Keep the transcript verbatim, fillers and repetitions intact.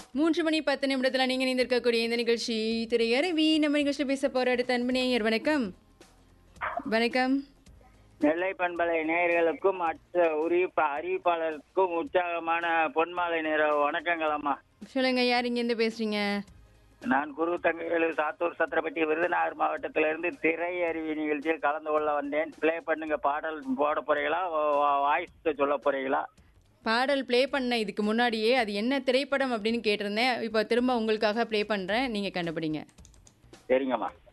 மூன்று மணி பத்து நிமிடத்துல நீங்க இணைந்திருக்கக்கூடிய இந்த நிகழ்ச்சி திரையரவி. நம்ம நிகழ்ச்சியில் பேச போற அடுத்த அன்பு நேயர். வணக்கம். வணக்கம். நெல்லை பண்பலை நேயர்களுக்கும் மற்ற உரிப்ப அறிவிப்பாளருக்கும் உற்சாகமான பொன்மாலை நேர வணக்கங்கள் அம்மா. சொல்லுங்க, யார் இங்க இருந்து பேசுறீங்க? நான் குரு தங்கவேலு, சாத்தூர் சத்திரப்பட்டி, விருதுநகர் மாவட்டத்திலிருந்து திரையறிவி நிகழ்ச்சியில் கலந்து கொள்ள வந்தேன். ப்ளே பண்ணுங்க, பாடல் போட போறீங்களா, வாய்ஸ் சொல்ல போறீங்களா? பாடல் ப்ளே பண்ண இதுக்கு முன்னாடியே அது என்ன திரைப்படம் அப்படின்னு கேட்டிருந்தேன். இப்போ திரும்ப உங்களுக்காக ப்ளே பண்றேன், நீங்க கண்டுபிடிங்க. சரிங்கம்மா.